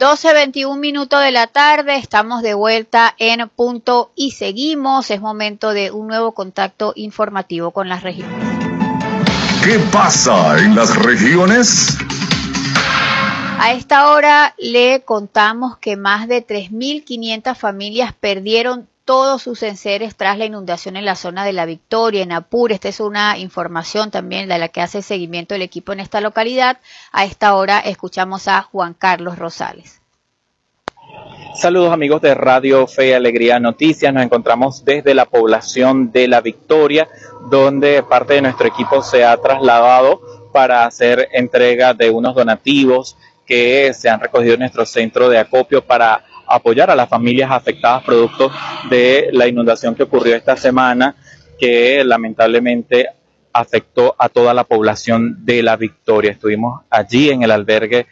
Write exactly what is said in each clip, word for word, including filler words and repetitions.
doce veintiún minutos de la tarde, estamos de vuelta en Punto y seguimos. Es momento de un nuevo contacto informativo con las regiones. ¿Qué pasa en las regiones? A esta hora le contamos que más de tres mil quinientas familias perdieron todos sus enseres tras la inundación en la zona de La Victoria, en Apure. Esta es una información también de la que hace seguimiento el equipo en esta localidad. A esta hora escuchamos a Juan Carlos Rosales. Saludos amigos de Radio Fe y Alegría Noticias. Nos encontramos desde la población de La Victoria, donde parte de nuestro equipo se ha trasladado para hacer entrega de unos donativos que se han recogido en nuestro centro de acopio para apoyar a las familias afectadas producto de la inundación que ocurrió esta semana, que lamentablemente afectó a toda la población de La Victoria. Estuvimos allí en el albergue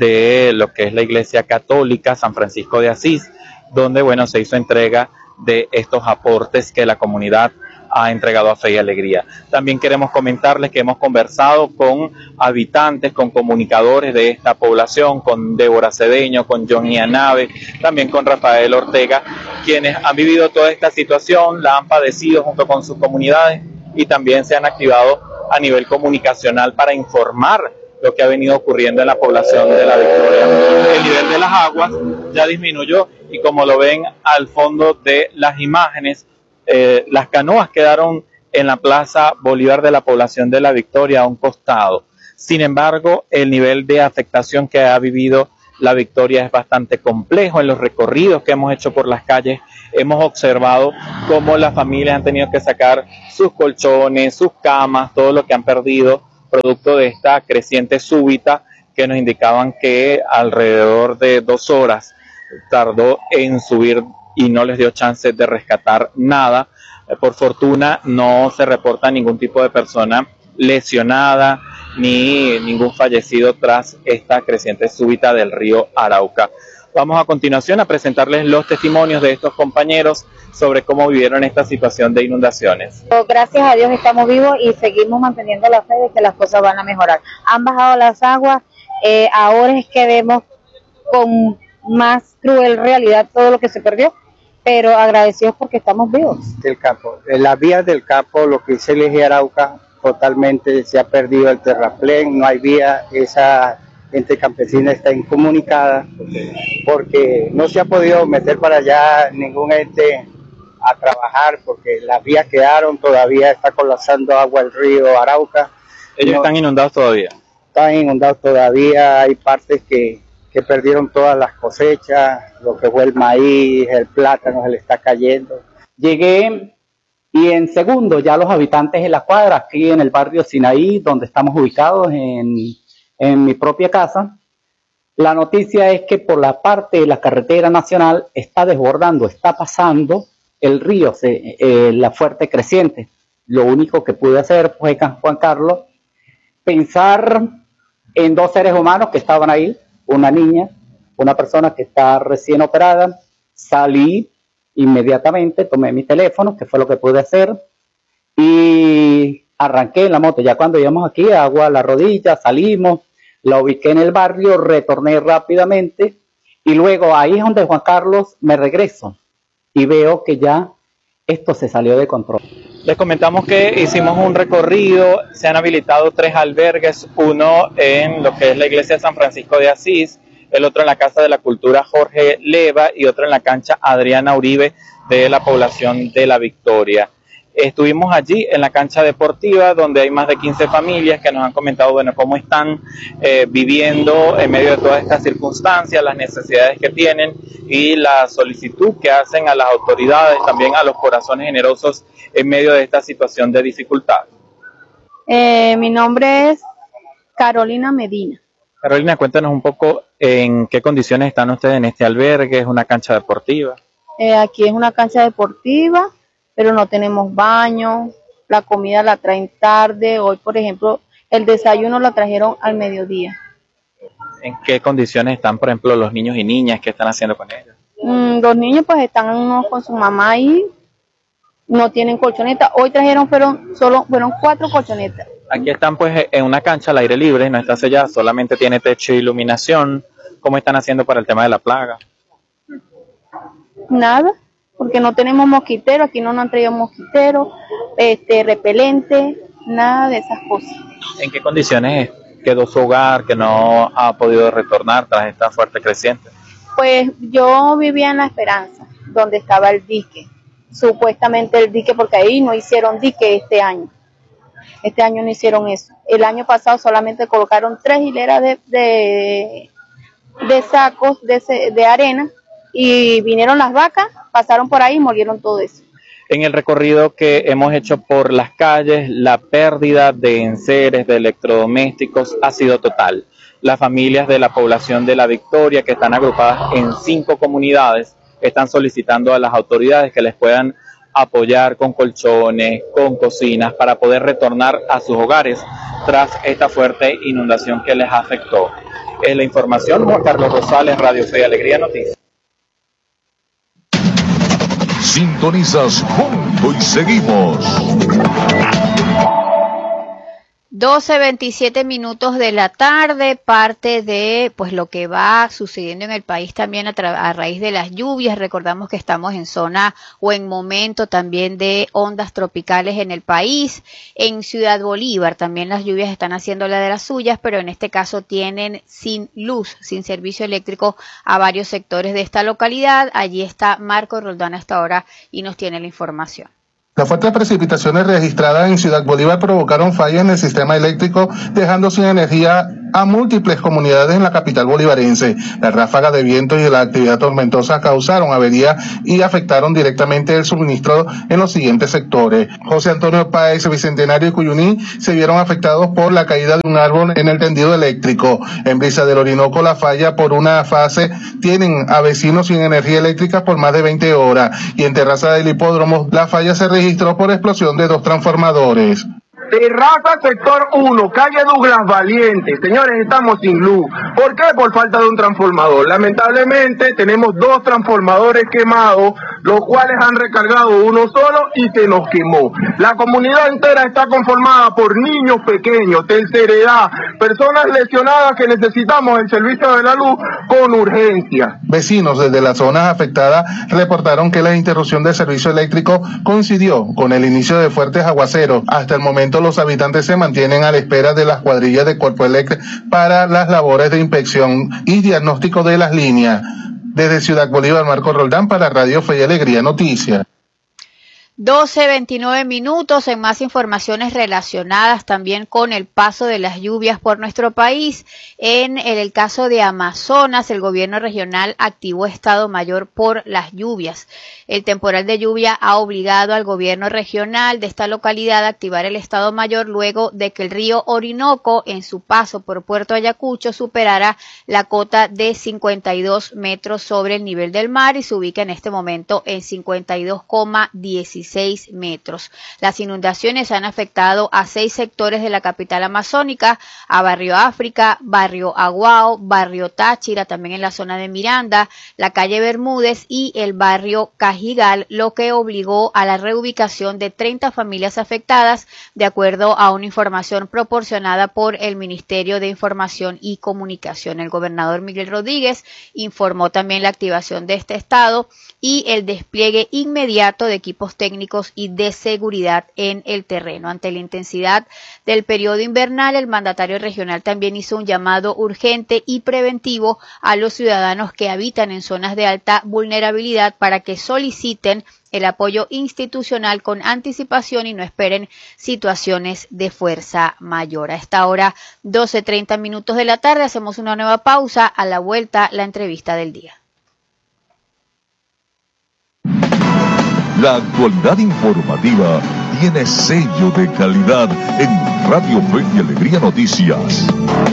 de lo que es la Iglesia Católica San Francisco de Asís, donde bueno, se hizo entrega de estos aportes que la comunidad ha entregado a Fe y Alegría. También queremos comentarles que hemos conversado con habitantes, con comunicadores de esta población, con Débora Cedeño, con Johnny Anave, también con Rafael Ortega, quienes han vivido toda esta situación, la han padecido junto con sus comunidades y también se han activado a nivel comunicacional para informar lo que ha venido ocurriendo en la población de La Victoria. El nivel de las aguas ya disminuyó y como lo ven al fondo de las imágenes, Eh, las canoas quedaron en la Plaza Bolívar de la población de La Victoria a un costado. Sin embargo, el nivel de afectación que ha vivido La Victoria es bastante complejo. En los recorridos que hemos hecho por las calles hemos observado cómo las familias han tenido que sacar sus colchones, sus camas, todo lo que han perdido producto de esta creciente súbita que nos indicaban que alrededor de dos horas tardó en subir y no les dio chance de rescatar nada. Por fortuna no se reporta ningún tipo de persona lesionada ni ningún fallecido tras esta creciente súbita del río Arauca. Vamos a continuación a presentarles los testimonios de estos compañeros sobre cómo vivieron esta situación de inundaciones. Gracias a Dios estamos vivos y seguimos manteniendo la fe de que las cosas van a mejorar. Han bajado las aguas, eh, ahora es que vemos con más cruel realidad todo lo que se perdió, pero agradecidos porque estamos vivos. Del Capo, en las vías del Capo, lo que es el eje Arauca, totalmente se ha perdido el terraplén, no hay vía, esa gente campesina está incomunicada, porque no se ha podido meter para allá ningún ente a trabajar, porque las vías quedaron, todavía está colapsando agua el río Arauca. ¿Ellos no, están inundados todavía? Están inundados todavía, hay partes que que perdieron todas las cosechas, lo que fue el maíz, el plátano se le está cayendo. Llegué y en segundo ya los habitantes de la cuadra, aquí en el barrio Sinaí, donde estamos ubicados en, en mi propia casa, la noticia es que por la parte de la carretera nacional está desbordando, está pasando el río, se, eh, la fuerte creciente. Lo único que pude hacer, pues, Juan Carlos, pensar en dos seres humanos que estaban ahí, una niña, una persona que está recién operada. Salí inmediatamente, tomé mi teléfono, que fue lo que pude hacer, y arranqué en la moto. Ya cuando íbamos aquí, agua a la rodilla, salimos, la ubiqué en el barrio, retorné rápidamente, y luego ahí es donde, Juan Carlos, me regreso, y veo que ya esto se salió de control. Les comentamos que hicimos un recorrido, se han habilitado tres albergues, uno en lo que es la Iglesia San Francisco de Asís, el otro en la Casa de la Cultura Jorge Leva y otro en la cancha Adriana Uribe de la población de La Victoria. Estuvimos allí en la cancha deportiva donde hay más de quince familias que nos han comentado bueno cómo están eh, viviendo en medio de todas estas circunstancias, las necesidades que tienen y la solicitud que hacen a las autoridades, también a los corazones generosos en medio de esta situación de dificultad. Eh, mi nombre es Carolina Medina. Carolina, cuéntanos un poco en qué condiciones están ustedes en este albergue. ¿Es una cancha deportiva? Eh, aquí es una cancha deportiva, pero no tenemos baño, la comida la traen tarde. Hoy, por ejemplo, el desayuno lo trajeron al mediodía. ¿En qué condiciones están, por ejemplo, los niños y niñas? ¿Qué están haciendo con ellos? Mm, los niños pues están uno con su mamá ahí, no tienen colchoneta. Hoy trajeron, fueron, solo, fueron cuatro colchonetas. Aquí están pues en una cancha al aire libre, no está sellada, solamente tiene techo e iluminación. ¿Cómo están haciendo para el tema de la plaga? Nada, porque no tenemos mosquitero, aquí no nos han traído mosquitero, este, repelente, nada de esas cosas. ¿En qué condiciones quedó su hogar que no ha podido retornar tras esta fuerte creciente? Pues yo vivía en La Esperanza, donde estaba el dique, supuestamente el dique, porque ahí no hicieron dique este año. Este año no hicieron eso. El año pasado solamente colocaron tres hileras de, de, de sacos de, de arena y vinieron las vacas, pasaron por ahí y murieron todo eso. En el recorrido que hemos hecho por las calles, la pérdida de enseres, de electrodomésticos ha sido total. Las familias de la población de La Victoria, que están agrupadas en cinco comunidades, están solicitando a las autoridades que les puedan apoyar con colchones, con cocinas, para poder retornar a sus hogares tras esta fuerte inundación que les afectó. Es la información. Juan Carlos Rosales, Radio Fe y Alegría Noticias. Sintonizas Mundo y seguimos. doce veintisiete minutos de la tarde, parte de pues lo que va sucediendo en el país también a, a raíz de las lluvias. Recordamos que estamos en zona o en momento también de ondas tropicales en el país. En Ciudad Bolívar también las lluvias están haciendo la de las suyas, pero en este caso tienen sin luz, sin servicio eléctrico a varios sectores de esta localidad. Allí está Marco Roldán hasta ahora y nos tiene la información. Las fuertes precipitaciones registradas en Ciudad Bolívar provocaron fallas en el sistema eléctrico, dejando sin energía a múltiples comunidades en la capital bolivarense. Las ráfagas de viento y la actividad tormentosa causaron avería y afectaron directamente el suministro en los siguientes sectores. José Antonio Páez, Bicentenario y Cuyuní se vieron afectados por la caída de un árbol en el tendido eléctrico. En Brisa del Orinoco, la falla por una fase tienen a vecinos sin energía eléctrica por más de veinte horas. Y en Terraza del Hipódromo, la falla se registró por explosión de dos transformadores. Terraza sector uno, calle Douglas Valiente. Señores, estamos sin luz. ¿Por qué? Por falta de un transformador. Lamentablemente tenemos dos transformadores quemados, los cuales han recargado uno solo y se nos quemó. La comunidad entera está conformada por niños pequeños, tercera edad, personas lesionadas que necesitamos el servicio de la luz con urgencia. Vecinos desde las zonas afectadas reportaron que la interrupción del servicio eléctrico coincidió con el inicio de fuertes aguaceros. Hasta el momento los habitantes se mantienen a la espera de las cuadrillas de Cuerpo Eléctrico para las labores de inspección y diagnóstico de las líneas. Desde Ciudad Bolívar, Marco Roldán para Radio Fe y Alegría Noticias. doce veintinueve minutos en más informaciones relacionadas también con el paso de las lluvias por nuestro país. En el caso de Amazonas, el gobierno regional activó estado mayor por las lluvias. El temporal de lluvia ha obligado al gobierno regional de esta localidad a activar el estado mayor luego de que el río Orinoco en su paso por Puerto Ayacucho superara la cota de cincuenta y dos metros sobre el nivel del mar y se ubica en este momento en cincuenta y dos coma dieciséis metros. Las inundaciones han afectado a seis sectores de la capital amazónica, a Barrio África, Barrio Aguao, Barrio Táchira, también en la zona de Miranda, la calle Bermúdez y el barrio Cajigal, lo que obligó a la reubicación de treinta familias afectadas, de acuerdo a una información proporcionada por el Ministerio de Información y Comunicación. El gobernador Miguel Rodríguez informó también la activación de este estado y el despliegue inmediato de equipos técnicos y de seguridad en el terreno. Ante la intensidad del periodo invernal, el mandatario regional también hizo un llamado urgente y preventivo a los ciudadanos que habitan en zonas de alta vulnerabilidad para que soliciten el apoyo institucional con anticipación y no esperen situaciones de fuerza mayor. A esta hora, doce treinta minutos de la tarde, hacemos una nueva pausa. A la vuelta, la entrevista del día. La actualidad informativa tiene sello de calidad en Radio Fe y Alegría Noticias.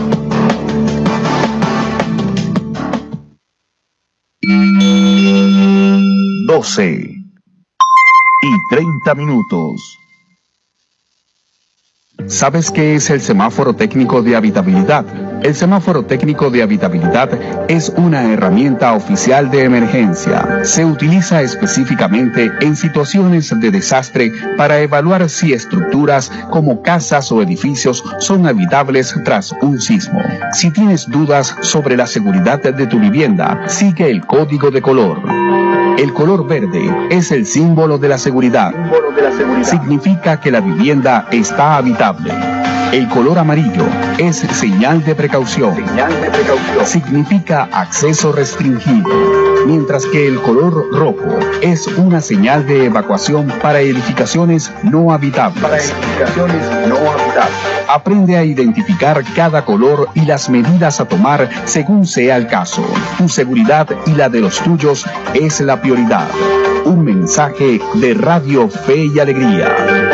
doce y treinta minutos. ¿Sabes qué es el semáforo técnico de habitabilidad? El semáforo técnico de habitabilidad es una herramienta oficial de emergencia. Se utiliza específicamente en situaciones de desastre para evaluar si estructuras como casas o edificios son habitables tras un sismo. Si tienes dudas sobre la seguridad de tu vivienda, sigue el código de color. El color verde es el símbolo de la seguridad. Significa que la vivienda está habitable. El color amarillo es señal de precaución. Señal de precaución. Significa acceso restringido. Mientras que el color rojo es una señal de evacuación para edificaciones no habitables. Para edificaciones no habitables. Aprende a identificar cada color y las medidas a tomar según sea el caso. Tu seguridad y la de los tuyos es la prioridad. Un mensaje de Radio Fe y Alegría.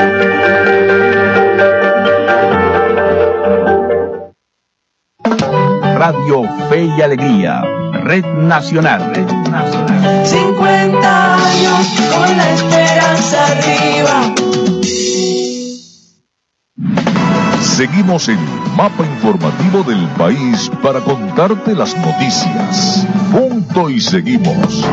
Radio Fe y Alegría, Red Nacional. Red Nacional. cincuenta años con la esperanza arriba. Seguimos el mapa informativo del país para contarte las noticias. Punto y seguimos.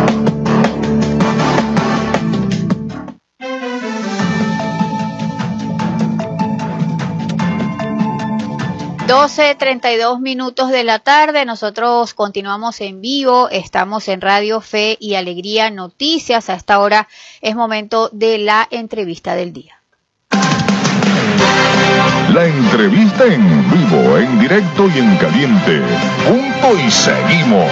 doce treinta y dos minutos de la tarde, nosotros continuamos en vivo, estamos en Radio Fe y Alegría Noticias. A esta hora es momento de la entrevista del día. La entrevista en vivo, en directo y en caliente. Punto y seguimos.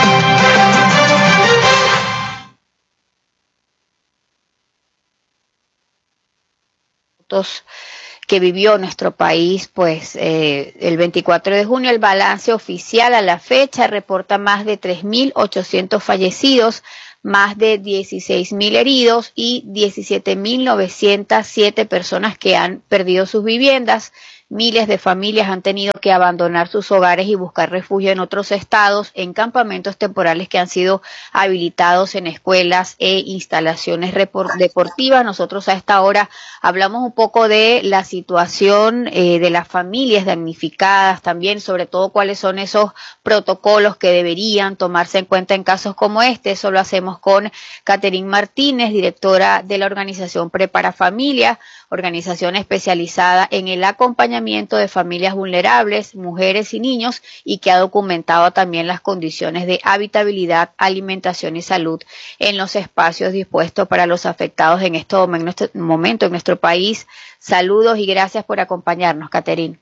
Que vivió nuestro país, pues eh, el veinticuatro de junio el balance oficial a la fecha reporta más de tres mil ochocientos fallecidos, más de dieciséis mil heridos y diecisiete mil novecientas siete personas que han perdido sus viviendas. Miles de familias han tenido que abandonar sus hogares y buscar refugio en otros estados, en campamentos temporales que han sido habilitados en escuelas e instalaciones deportivas. Nosotros a esta hora hablamos un poco de la situación eh, de las familias damnificadas, también sobre todo cuáles son esos protocolos que deberían tomarse en cuenta en casos como este. Eso lo hacemos con Catherine Martínez, directora de la organización Prepara Familia, organización especializada en el acompañamiento de familias vulnerables, mujeres y niños, y que ha documentado también las condiciones de habitabilidad, alimentación y salud en los espacios dispuestos para los afectados en este momento en nuestro país. Saludos y gracias por acompañarnos, Catherine.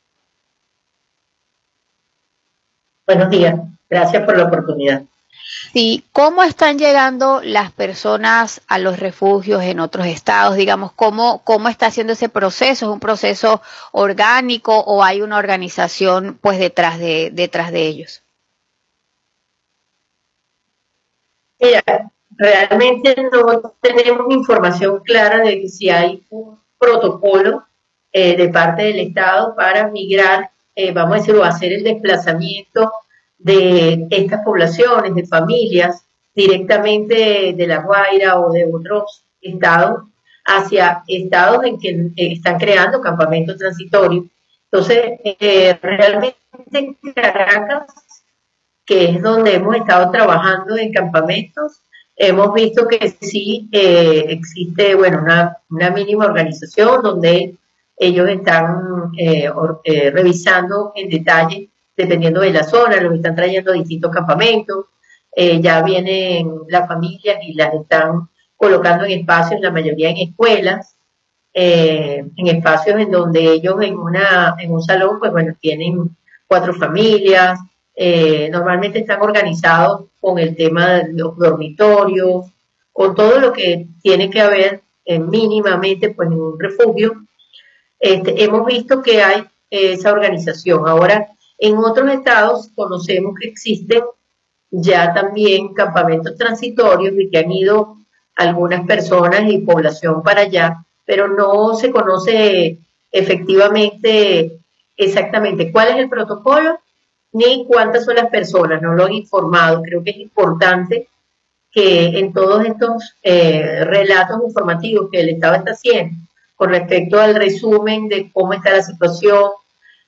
Buenos días, gracias por la oportunidad. Sí, ¿cómo están llegando las personas a los refugios en otros estados? Digamos, ¿cómo, cómo está haciendo ese proceso? ¿Es un proceso orgánico o hay una organización pues detrás de, detrás de ellos? Mira, realmente no tenemos información clara de que si hay un protocolo eh, de parte del Estado para migrar, eh, vamos a decir, o hacer el desplazamiento de estas poblaciones, de familias, directamente de La Guaira o de otros estados, hacia estados en que eh, están creando campamentos transitorios. Entonces, eh, realmente en Caracas, que es donde hemos estado trabajando en campamentos, hemos visto que sí eh, existe, bueno, una, una mínima organización donde ellos están eh, or, eh, revisando en detalle, dependiendo de la zona, los están trayendo a distintos campamentos, eh, ya vienen las familias y las están colocando en espacios, la mayoría en escuelas, eh, en espacios en donde ellos en una en un salón, pues bueno, tienen cuatro familias, eh, normalmente están organizados con el tema de los dormitorios, con todo lo que tiene que haber eh, mínimamente pues en un refugio. Este, hemos visto que hay eh, esa organización. Ahora, en otros estados conocemos que existen ya también campamentos transitorios y que han ido algunas personas y población para allá, pero no se conoce efectivamente exactamente cuál es el protocolo ni cuántas son las personas, no lo han informado. Creo que es importante que en todos estos eh, relatos informativos que el Estado está haciendo con respecto al resumen de cómo está la situación,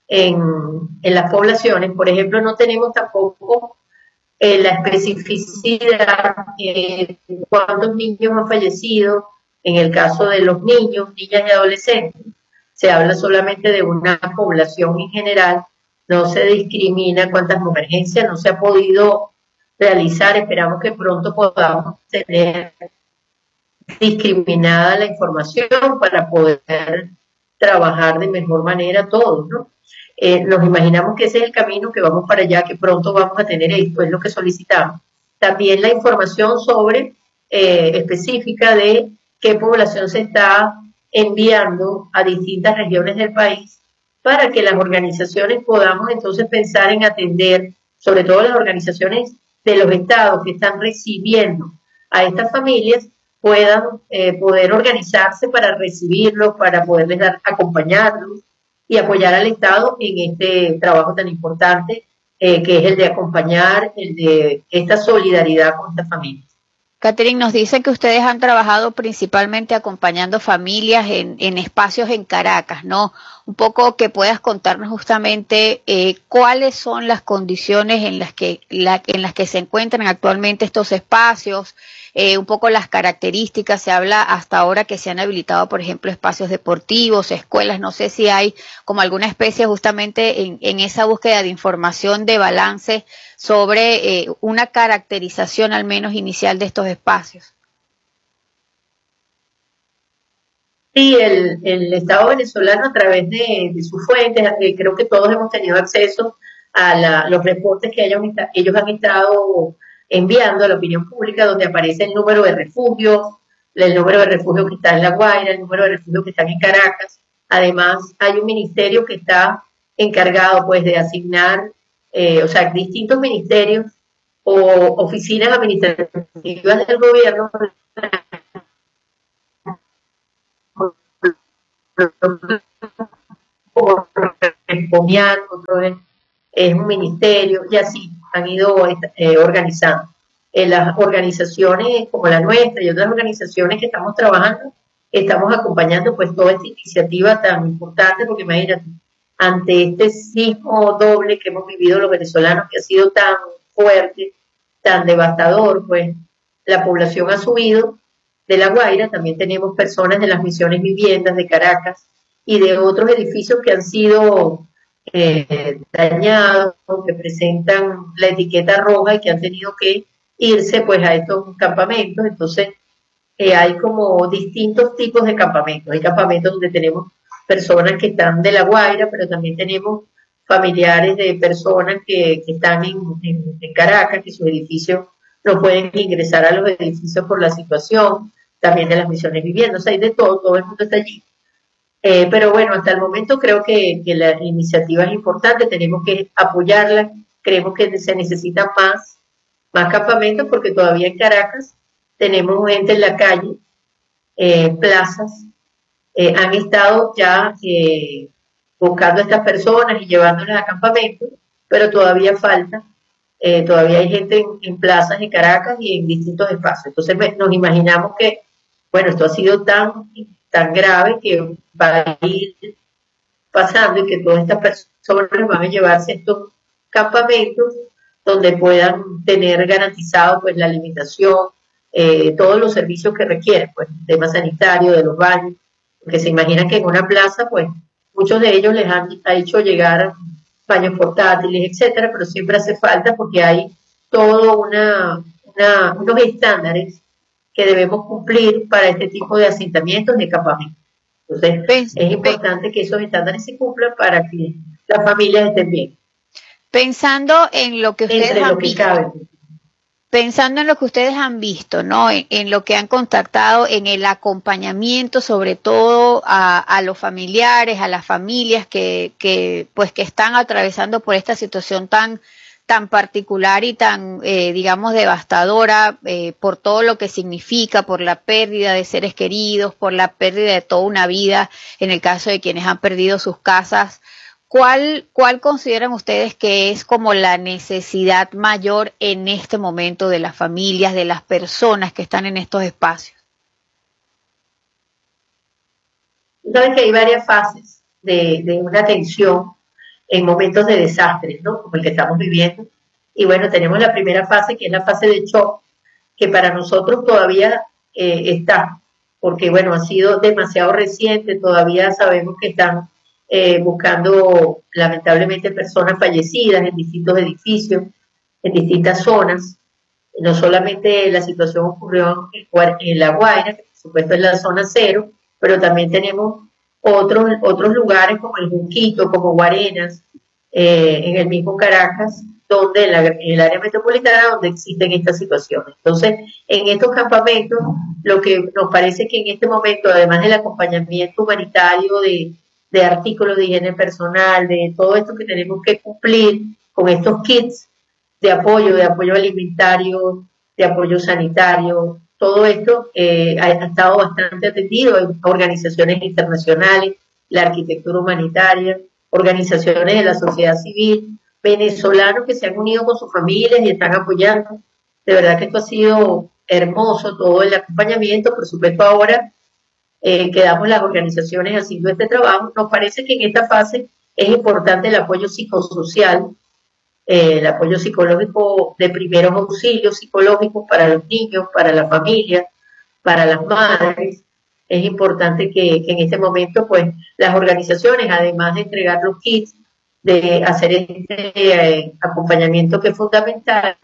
en, en las poblaciones. Por ejemplo, no tenemos tampoco eh, la especificidad de cuántos niños han fallecido en el caso de los niños, niñas y adolescentes. Se habla solamente de una población en general, no se discrimina cuántas emergencias, no se ha podido realizar. Esperamos que pronto podamos tener discriminada la información para poder trabajar de mejor manera todos, ¿no? Eh, nos imaginamos que ese es el camino, que vamos para allá, que pronto vamos a tener esto, es lo que solicitamos. También la información sobre eh, específica de qué población se está enviando a distintas regiones del país, para que las organizaciones podamos entonces pensar en atender, sobre todo las organizaciones de los estados que están recibiendo a estas familias, puedan eh, poder organizarse para recibirlos, para poderles dar, acompañarlos y apoyar al Estado en este trabajo tan importante eh, que es el de acompañar, el de esta solidaridad con estas familias. Catherine, nos dice que ustedes han trabajado principalmente acompañando familias en, en espacios en Caracas, ¿no? Un poco que puedas contarnos justamente eh, cuáles son las condiciones en las que la, en las que se encuentran actualmente estos espacios, eh, un poco las características. Se habla hasta ahora que se han habilitado, por ejemplo, espacios deportivos, escuelas. No sé si hay como alguna especie justamente en, en esa búsqueda de información, de balance sobre eh, una caracterización al menos inicial de estos espacios. Sí, el, el Estado venezolano, a través de, de sus fuentes, eh, creo que todos hemos tenido acceso a la, los reportes que ellos, ellos han estado enviando a la opinión pública, donde aparece el número de refugios, el número de refugios que está en La Guaira, el número de refugios que están en Caracas. Además, hay un ministerio que está encargado pues de asignar, eh, o sea, distintos ministerios o oficinas administrativas del gobierno otro es, es un ministerio, y así han ido eh, organizando. En las organizaciones como la nuestra y otras organizaciones que estamos trabajando, estamos acompañando pues toda esta iniciativa tan importante, porque imagínate, ante este sismo doble que hemos vivido los venezolanos, que ha sido tan fuerte, tan devastador, pues la población ha subido. De La Guaira también tenemos personas de las misiones viviendas de Caracas y de otros edificios que han sido eh, dañados, que presentan la etiqueta roja y que han tenido que irse pues a estos campamentos. Entonces eh, hay como distintos tipos de campamentos. Hay campamentos donde tenemos personas que están de La Guaira, pero también tenemos familiares de personas que, que están en, en, en Caracas, que sus edificios no pueden ingresar a los edificios por la situación, también de las misiones viviendas. O sea, hay de todo, todo el mundo está allí. Eh, pero bueno, hasta el momento creo que, que la iniciativa es importante, tenemos que apoyarla, creemos que se necesitan más, más campamentos, porque todavía en Caracas tenemos gente en la calle, eh, plazas, eh, han estado ya eh, buscando a estas personas y llevándolas a campamentos, pero todavía falta, eh, todavía hay gente en, en plazas de Caracas y en distintos espacios. Entonces nos imaginamos que, bueno, esto ha sido tan, tan grave que va a ir pasando y que todas estas personas van a llevarse a estos campamentos donde puedan tener garantizado pues la alimentación, eh, todos los servicios que requieren, pues tema sanitario, de los baños, porque se imaginan que en una plaza pues muchos de ellos les han ha hecho llegar baños portátiles, etcétera, pero siempre hace falta porque hay todo una, una, unos estándares que debemos cumplir para este tipo de asentamientos de campamentos. Entonces, Pens es importante que esos estándares se cumplan para que las familias estén bien. Pensando en lo que ustedes Entre han lo que visto, cabe. pensando en lo que ustedes han visto, ¿no? En, en lo que han contactado, en el acompañamiento, sobre todo a, a los familiares, a las familias que, que, pues, que están atravesando por esta situación tan tan particular y tan, eh, digamos, devastadora, eh, por todo lo que significa, por la pérdida de seres queridos, por la pérdida de toda una vida, en el caso de quienes han perdido sus casas. ¿Cuál, cuál consideran ustedes que es como la necesidad mayor en este momento de las familias, de las personas que están en estos espacios? Sabes que hay varias fases de, de una atención. en momentos de desastres, ¿no? Como el que estamos viviendo. Y bueno, tenemos la primera fase, que es la fase de shock, que para nosotros todavía eh, está, porque bueno, ha sido demasiado reciente, todavía sabemos que están eh, buscando lamentablemente personas fallecidas en distintos edificios, en distintas zonas. No solamente la situación ocurrió en, en La Guaira, que por supuesto es la zona cero, pero también tenemos otros, otros lugares como el Junquito, como Guarenas, eh, en el mismo Caracas, donde en, la, en el área metropolitana donde existen estas situaciones. Entonces, en estos campamentos, lo que nos parece que en este momento, además del acompañamiento humanitario, de, de artículos de higiene personal, de todo esto que tenemos que cumplir con estos kits de apoyo, de apoyo alimentario, de apoyo sanitario, todo esto eh, ha, ha estado bastante atendido en organizaciones internacionales, la arquitectura humanitaria, organizaciones de la sociedad civil, venezolanos que se han unido con sus familias y están apoyando. De verdad que esto ha sido hermoso, todo el acompañamiento. Por supuesto, ahora eh, quedamos las organizaciones haciendo este trabajo. Nos parece que en esta fase es importante el apoyo psicosocial, eh, el apoyo psicológico de primeros auxilios psicológicos para los niños, para la familia, para las madres. Es importante que, que en este momento, pues, las organizaciones, además de entregar los kits, de hacer este eh, acompañamiento que es fundamental,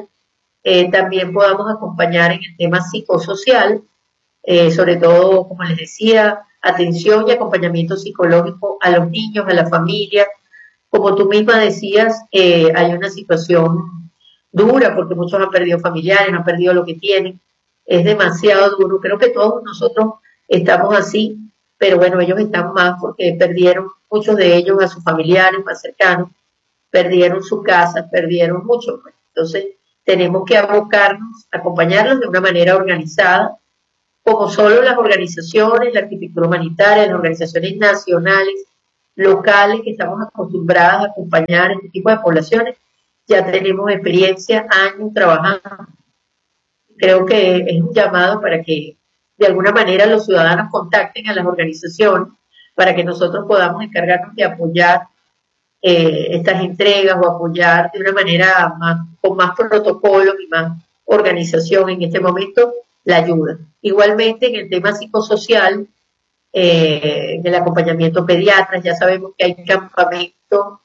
eh, también podamos acompañar en el tema psicosocial, eh, sobre todo, como les decía, atención y acompañamiento psicológico a los niños, a la familia. Como tú misma decías, eh, hay una situación dura porque muchos han perdido familiares, han perdido lo que tienen. Es demasiado duro. Creo que todos nosotros estamos así, pero bueno, ellos están más porque perdieron, muchos de ellos, a sus familiares más cercanos, perdieron su casa, perdieron mucho. Pues. Entonces, tenemos que abocarnos, acompañarlos de una manera organizada, como solo las organizaciones, la arquitectura humanitaria, las organizaciones nacionales, locales, que estamos acostumbradas a acompañar a este tipo de poblaciones. Ya tenemos experiencia, años trabajando. Creo que es un llamado para que de alguna manera los ciudadanos contacten a las organizaciones para que nosotros podamos encargarnos de apoyar eh, estas entregas o apoyar de una manera más, con más protocolos y más organización en este momento la ayuda. Igualmente en el tema psicosocial, eh, en el acompañamiento pediatras, ya sabemos que hay campamentos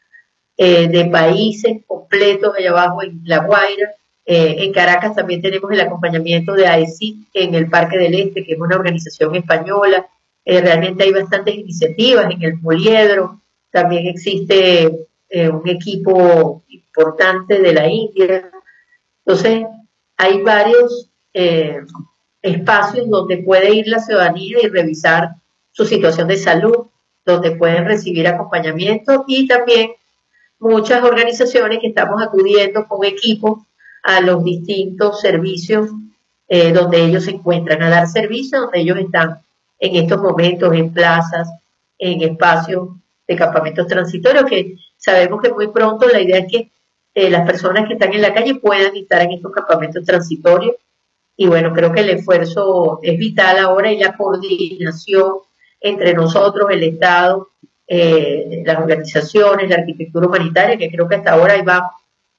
eh, de países completos allá abajo en La Guaira. Eh, en Caracas también tenemos el acompañamiento de A E C I en el Parque del Este, que es una organización española. Eh, realmente hay bastantes iniciativas en el Poliedro. También existe eh, un equipo importante de la India. Entonces, hay varios eh, espacios donde puede ir la ciudadanía y revisar su situación de salud, donde pueden recibir acompañamiento, y también muchas organizaciones que estamos acudiendo con equipos a los distintos servicios eh, donde ellos se encuentran, a dar servicio donde ellos están en estos momentos, en plazas, en espacios de campamentos transitorios, que sabemos que muy pronto la idea es que eh, las personas que están en la calle puedan estar en estos campamentos transitorios. Y bueno, creo que el esfuerzo es vital ahora, y la coordinación entre nosotros, el Estado, eh, las organizaciones, la arquitectura humanitaria, que creo que hasta ahora ahí vamos,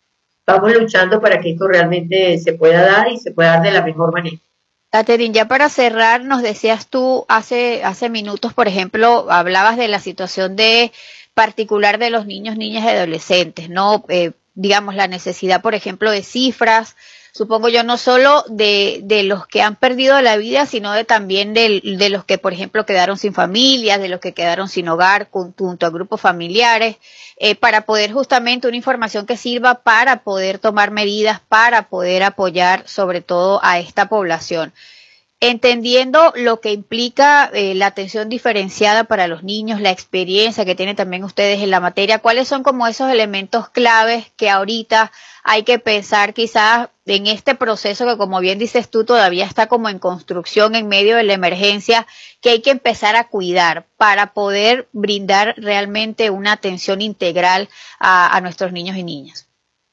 vamos luchando para que esto realmente se pueda dar y se pueda dar de la mejor manera. Catherine, ya para cerrar, nos decías tú hace, hace minutos, por ejemplo, hablabas de la situación de particular de los niños, niñas y adolescentes, ¿no? Eh, digamos, la necesidad, por ejemplo, de cifras, supongo yo, no solo de, de los que han perdido la vida, sino de también de, de los que, por ejemplo, quedaron sin familias, de los que quedaron sin hogar, junto a grupos familiares, eh, para poder justamente una información que sirva para poder tomar medidas, para poder apoyar sobre todo a esta población. Entendiendo lo que implica eh, la atención diferenciada para los niños, la experiencia que tienen también ustedes en la materia, ¿cuáles son como esos elementos claves que ahorita hay que pensar quizás en este proceso que, como bien dices tú, todavía está como en construcción en medio de la emergencia, que hay que empezar a cuidar para poder brindar realmente una atención integral a, a nuestros niños y niñas?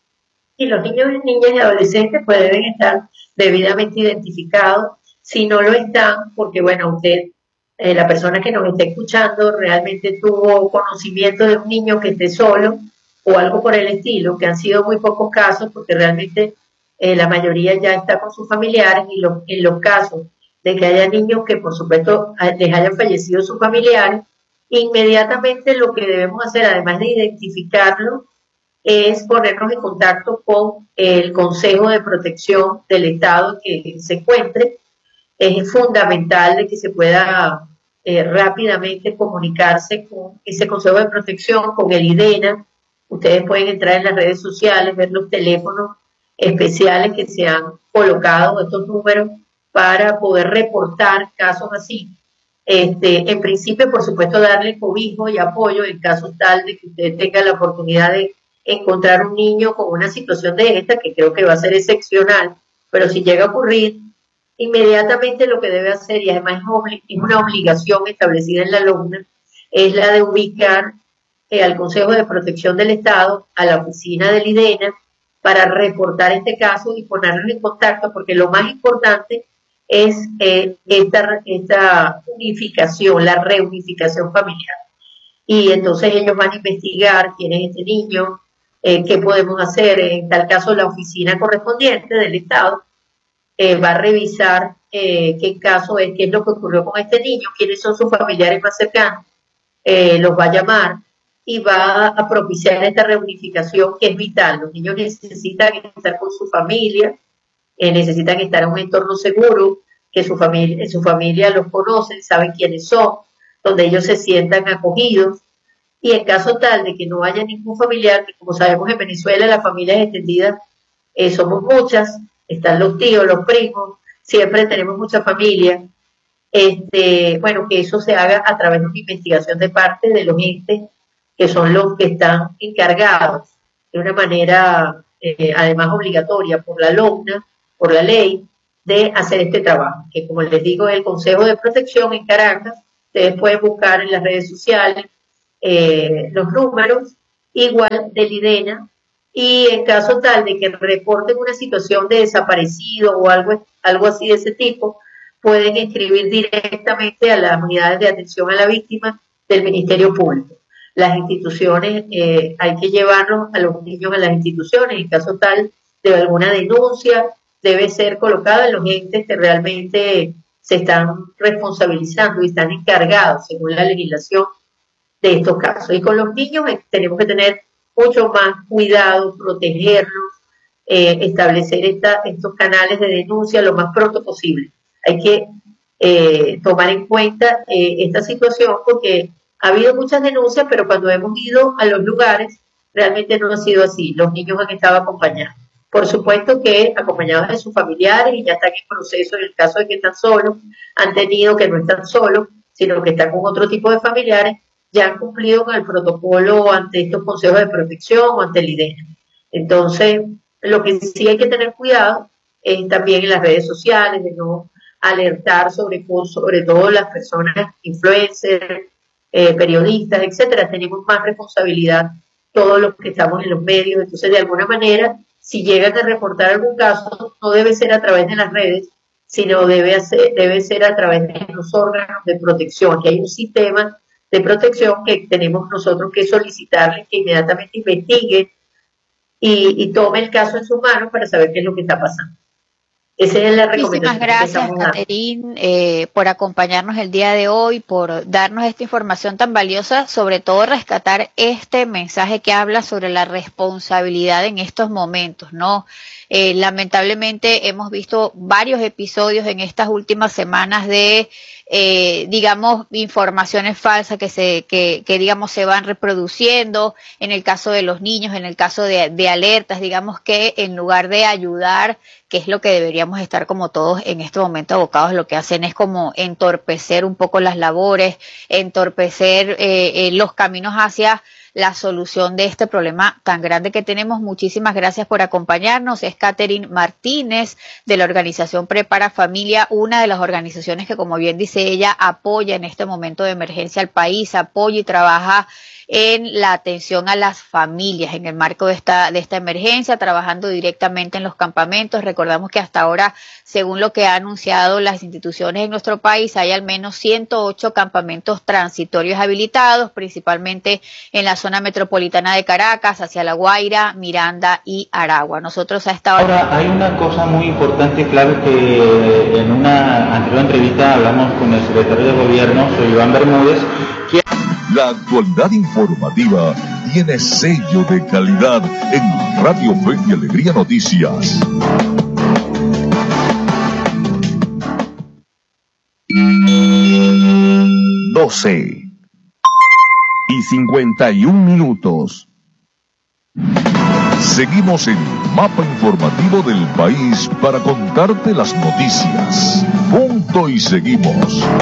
Y los niños, niñas y adolescentes pues deben estar debidamente identificados. Si no lo están, porque bueno, usted eh, la persona que nos está escuchando realmente tuvo conocimiento de un niño que esté solo o algo por el estilo, que han sido muy pocos casos porque realmente eh, la mayoría ya está con sus familiares y lo, en los casos de que haya niños que por supuesto les hayan fallecido sus familiares, inmediatamente lo que debemos hacer, además de identificarlo, es ponernos en contacto con el Consejo de Protección del Estado que se encuentre. Es fundamental de que se pueda eh, rápidamente comunicarse con ese Consejo de Protección, con el IDENA. Ustedes pueden entrar en las redes sociales, ver los teléfonos especiales que se han colocado, estos números, para poder reportar casos así. Este, en principio, por supuesto, darle cobijo y apoyo en caso tal de que usted tenga la oportunidad de encontrar un niño con una situación de esta, que creo que va a ser excepcional, pero si llega a ocurrir, inmediatamente lo que debe hacer, y además es una obligación establecida en la LOCNA, es la de ubicar eh, al Consejo de Protección del Estado, a la oficina del IDENA, para reportar este caso y ponerlo en contacto, porque lo más importante es eh, esta, esta unificación, la reunificación familiar. Y entonces ellos van a investigar quién es este niño, eh, qué podemos hacer. En tal caso, la oficina correspondiente del Estado eh, va a revisar eh, qué caso es, qué es lo que ocurrió con este niño, quiénes son sus familiares más cercanos, eh, los va a llamar y va a propiciar esta reunificación que es vital. Los niños necesitan estar con su familia, eh, necesitan estar en un entorno seguro, que su familia, su familia los conoce, saben quiénes son, donde ellos se sientan acogidos, y en caso tal de que no haya ningún familiar, que como sabemos en Venezuela las familias extendidas eh, somos muchas, están los tíos, los primos, siempre tenemos mucha familia, este, bueno, que eso se haga a través de una investigación de parte de los entes que son los que están encargados de una manera eh, además obligatoria por la LOCNA, por la ley, de hacer este trabajo, que como les digo es el Consejo de Protección en Caracas. Ustedes pueden buscar en las redes sociales eh, los números, igual del IDENA, y en caso tal de que reporten una situación de desaparecido o algo, algo así de ese tipo, pueden escribir directamente a las unidades de atención a la víctima del Ministerio Público. Las instituciones, eh, hay que llevarlos a los niños a las instituciones, en caso tal de alguna denuncia, debe ser colocada en los entes que realmente se están responsabilizando y están encargados, según la legislación, de estos casos. Y con los niños eh, tenemos que tener mucho más cuidado, protegerlos, eh, establecer esta, estos canales de denuncia lo más pronto posible. Hay que eh, tomar en cuenta eh, esta situación porque ha habido muchas denuncias, pero cuando hemos ido a los lugares, realmente no ha sido así. Los niños han estado acompañados. Por supuesto que acompañados de sus familiares y ya están en proceso, en el caso de que están solos, han tenido que no están solos, sino que están con otro tipo de familiares, ya han cumplido con el protocolo ante estos consejos de protección o ante el IDENA. Entonces, lo que sí hay que tener cuidado es también en las redes sociales, de no alertar sobre, sobre todo las personas influencers, eh, periodistas, etcétera. Tenemos más responsabilidad todos los que estamos en los medios. Entonces, de alguna manera, si llegan a reportar algún caso, no debe ser a través de las redes, sino debe, hacer, debe ser a través de los órganos de protección, que hay un sistema de protección que tenemos nosotros que solicitarles que inmediatamente investigue y, y tome el caso en sus manos para saber qué es lo que está pasando. Esa es la recomendación. Muchísimas gracias, Catherine, eh, por acompañarnos el día de hoy, por darnos esta información tan valiosa, sobre todo rescatar este mensaje que habla sobre la responsabilidad en estos momentos, ¿no? Eh, lamentablemente hemos visto varios episodios en estas últimas semanas de, eh, digamos, informaciones falsas que se, que, que digamos se van reproduciendo, en el caso de los niños, en el caso de, de alertas, digamos que en lugar de ayudar, que es lo que deberíamos estar como todos en este momento abocados, lo que hacen es como entorpecer un poco las labores, entorpecer eh, eh, los caminos hacia la solución de este problema tan grande que tenemos. Muchísimas gracias por acompañarnos. Es Catherine Martínez de la organización Prepara Familia, una de las organizaciones que, como bien dice ella, apoya en este momento de emergencia al país, apoya y trabaja en la atención a las familias en el marco de esta, de esta emergencia, trabajando directamente en los campamentos. Recordamos que hasta ahora, según lo que han anunciado las instituciones en nuestro país, hay al menos ciento ocho campamentos transitorios habilitados, principalmente en la zona metropolitana de Caracas, hacia La Guaira, Miranda y Aragua. Nosotros a esta hora... Ahora, hay una cosa muy importante, claro, que en una anterior entrevista hablamos con el secretario de Gobierno, soy Iván Bermúdez, que... La actualidad informativa tiene sello de calidad en Radio Fe y Alegría Noticias. doce y cincuenta y un minutos. Seguimos en Mapa Informativo del País para contarte las noticias. Punto y seguimos.